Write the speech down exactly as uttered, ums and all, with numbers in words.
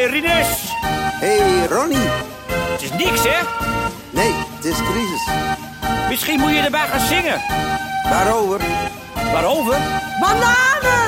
Hoi, Rinus. Hey, Ronnie. Het is niks, hè? Nee, het is crisis. Misschien moet je erbij gaan zingen. Waarover? Waarover? Bananen!